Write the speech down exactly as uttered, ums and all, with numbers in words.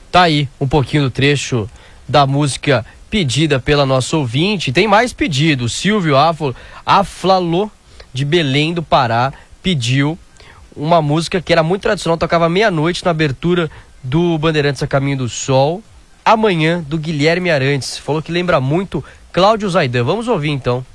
Tá aí um pouquinho do trecho da música pedida pela nossa ouvinte. Tem mais pedido. O Silvio Aflalô, de Belém do Pará, pediu uma música que era muito tradicional, tocava meia-noite na abertura do Bandeirantes a Caminho do Sol, Amanhã, do Guilherme Arantes. Falou que lembra muito Cláudio Zaidan. Vamos ouvir então.